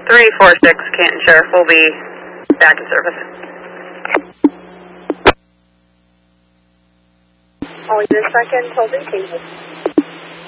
346 Canton Sheriff will be back in service. All units back in, 12 18.